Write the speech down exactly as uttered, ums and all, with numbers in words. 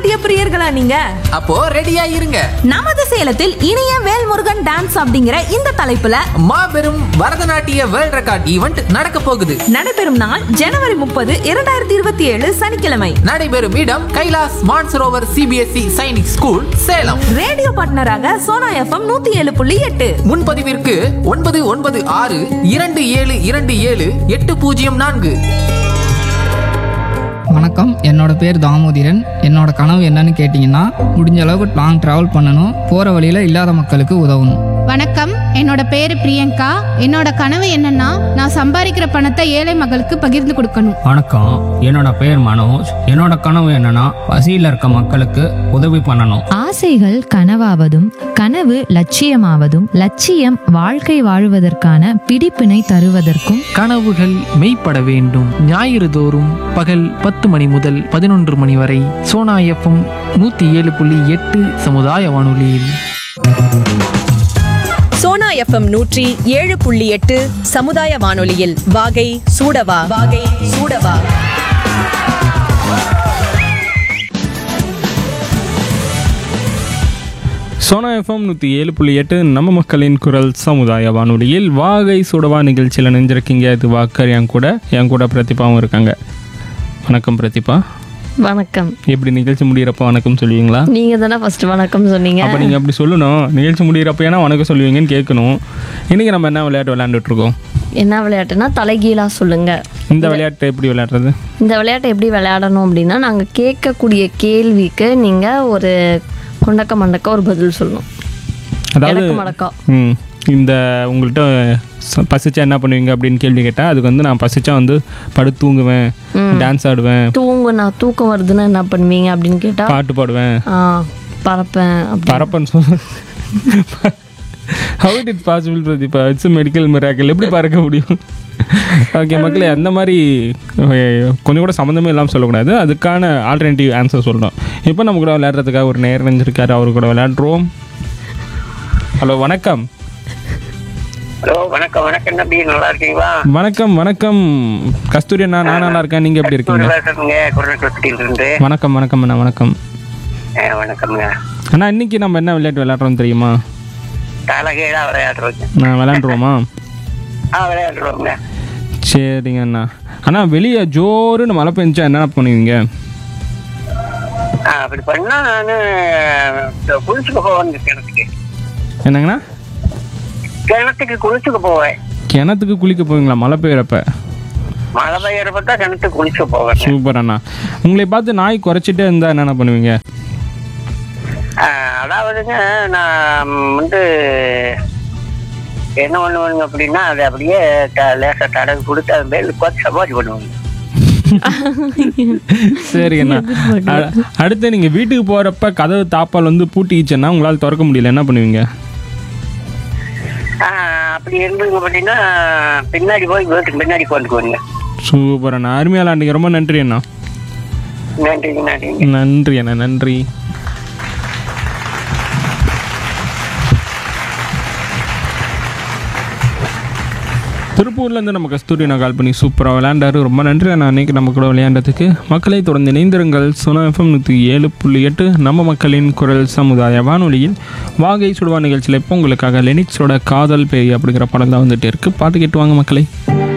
பரதநாட்டிய பிரியர்களா நீங்க? அப்போ ரெடியா இருங்க. நமது சேலத்தில் இனிய வேல்முருகன் டான்ஸ் அப்படிங்கிற இந்த தலைப்புல மாபெரும் பரதநாட்டிய வேர்ல்ட் ரெக்கார்ட் ஈவெண்ட் நடக்க போகுது. நடைபெறும் நாள் ஜனவரி முப்பது இரண்டாயிரத்தி இருபத்தி ஏழு சனிக்கிழமை. நடைபெறும் இடம் Kailash Mansarovar CBSE Sainik school, Salem. Radio பார்ட்னராக சோனா எஃப்எம் நூத்தி ஏழு புள்ளி எட்டு. முன்பதிவிற்கு ஒன்பது ஒன்பது ஆறு இரண்டு ஏழு இரண்டு ஏழு எட்டு பூஜ்ஜியம் நான்கு. வணக்கம், என்னோட பேர் தாமோதிரன். என்னோட கனவு என்னன்னு கேட்டிங்கன்னா, முடிஞ்ச அளவுக்கு லாங் ட்ராவல் பண்ணணும், போகிற வழியில் இல்லாத மக்களுக்கு உதவணும். வணக்கம், என்னோட பேரு பிரியங்கா. என்னோட கனவு என்னன்னா, நான் சம்பாதிக்கிற பணத்தை ஏழை மக்களுக்கு பகிர்ந்து கொடுக்கணும். வணக்கம், என்னோட பேர் மனோஜ். என்னோட கனவு என்னன்னா, பசியில் இருக்க மக்களுக்கு உதவி பண்ணணும். ஆசைகள் கனவாவதும் கனவு லட்சியமாவதும் லட்சியம் வாழ்க்கை வாழுவதற்கான பிடிப்பினை தருவதற்கும் கனவுகள் மெய்ப்பட வேண்டும். ஞாயிறு தோறும் பகல் பத்து மணி முதல் பதினொன்று மணி வரை சோனா எஃப்எம் நூத்தி ஏழு புள்ளி எட்டு சமுதாய வானொலியில். சோனா எஃப்எம் நூற்றி ஏழு புள்ளி எட்டு சமுதாய வானொலியில் வாகை சூடவா வாகை சூடவா. சோனா எஃப்எம் நூற்றி ஏழு புள்ளி எட்டு நம்ம மக்களின் குரல் சமுதாய வானொலியில் வாகை சுடவா நிகழ்ச்சியில் நினைஞ்சிருக்கீங்க. இது வாக்கர் என் கூட என் கூட பிரதிபாவும் இருக்காங்க. வணக்கம் பிரதிபா. வணக்கம். எப்படி நிகழ்ச்சி முடிகிறப்போ வணக்கம் சொல்லுவீங்களா? நீங்கள் தானே ஃபஸ்ட்டு வணக்கம் சொன்னீங்க. அப்போ நீங்கள் அப்படி சொல்லணும். நிகழ்ச்சி முடிகிறப்ப ஏன்னா வணக்கம் சொல்லுவீங்கன்னு கேட்கணும். இன்றைக்கி நம்ம என்ன விளையாட்டு விளையாண்டுட்ருக்கோம்? என்ன விளையாட்டுனா தலைகீழாக சொல்லுங்கள். இந்த விளையாட்டை எப்படி விளையாடுறது? இந்த விளையாட்டை எப்படி விளையாடணும் அப்படின்னா, நாங்கள் கேட்கக்கூடிய கேள்விக்கு நீங்கள் ஒரு கொண்டக்க மண்டக்க ஒரு பதில் சொல்லணும். அதாவது ம் இந்த உங்கள்கிட்ட பசிச்சா என்ன பண்ணுவீங்க அப்படின்னு கேள்வி கேட்டால், அதுக்கு வந்து நான் பசிச்சா வந்து படுத்து தூங்குவேன், டான்ஸ் ஆடுவேன். தூங்கு நான் தூக்கம் வருதுன்னா என்ன பண்ணுவீங்க அப்படின்னு கேட்டால், பாட்டு பாடுவேன், பறப்பேன். பறப்பேன்னு சொல்ல how it is possible Pratibha? It's medical miracle. எப்படி பறக்க முடியும்? ஓகே மக்களே, அந்த மாதிரி கொஞ்சம் கூட சம்மந்தமே இல்லாமல் சொல்லக்கூடாது. அதுக்கான ஆல்டர்னேட்டிவ் ஆன்சர் சொல்லணும். இப்போ நம்ம கூட விளையாடுறதுக்காக ஒரு நேரம் நினைஞ்சிருக்காரு. அவரு கூட விளையாடுறோம். ஹலோ வணக்கம். ஹலோ வணக்கம். வணக்கம் தம்பி, நல்லா இருக்கீங்களா? வணக்கம் வணக்கம் கஸ்தூரி அண்ணா. நான் நல்லா இருக்கேன். நீங்கள் எப்படி இருக்கீங்க? வணக்கம் வணக்கம் அண்ணா. வணக்கம் வணக்கம்ங்க அண்ணா. இன்னைக்கு நம்ம என்ன விளையாட்டு விளையாடுறோம் தெரியுமா? தலைகீழா விளையாடுறோம். நான் விளையாண்டுருவோமா? ஆ விளையாடுறோங்க. சரிங்க அண்ணா. அண்ணா, வெளியே ஜோருன்னு மழை பெஞ்சா என்ன பண்ணுவீங்க? அப்படி பண்ணா நான் குளிச்சுக்க போவேன். கிணத்துக்கு. என்னங்கண்ணா? கிணத்துக்கு குளிச்சுக்க போவேன். கிணத்துக்கு குளிக்க போவீங்களா மழை பெய்யறப்ப? மழை பெய்யறப்ப தான் கிணத்துக்கு குளிச்சு போவேன். சூப்பர் அண்ணா. உங்களை பார்த்து நாய் குறைச்சிட்டே இருந்தா என்னென்ன பண்ணுவீங்க? அதாவதுங்க, நான் வந்து என்ன பண்ணுவேங்க அப்படின்னா, அது அப்படியே லேசா தடவை கொடுத்து அது மேல உட்காந்து சவாரி பண்ணுவாங்க. சரிங்கண்ணா. அடுத்து நீங்க வீட்டுக்கு போறப்ப கதவு தாப்பால் வந்து பூட்டிச்சுன்னா உங்களால திறக்க முடியல, என்ன பண்ணுவீங்க? அப்படி இருந்தீங்க அப்படின்னா பின்னாடி போய் வீட்டுக்கு பின்னாடி கொண்டுக்குவீங்க. சூப்பர் அண்ணா. அருமையா விளையாண்டீங்க. ரொம்ப நன்றி அண்ணா. நன்றி நன்றி நன்றி அண்ணா. நன்றி. திருப்பூர்லேருந்து நம்ம கஸ்தூரி நான் கால் பண்ணி சூப்பராக விளையாண்டாரு. ரொம்ப நன்றி அண்ணா அன்னைக்கு நம்ம கூட விளையாண்டதுக்கு. மக்களை தொடர்ந்து இணைந்திருங்கள். சோனா எஃப்எம் நூற்றி ஏழு புள்ளி எட்டு நம்ம மக்களின் குரல் சமுதாய வானொலியில் வாகை சுடுவா நிகழ்ச்சியில் இப்போ உங்களுக்காக லெனிக்ஸோட காதல் பேய் அப்படிங்கிற படம் தான் வந்துட்டு இருக்குது. பாட்டு கேட்டு வாங்க மக்களை.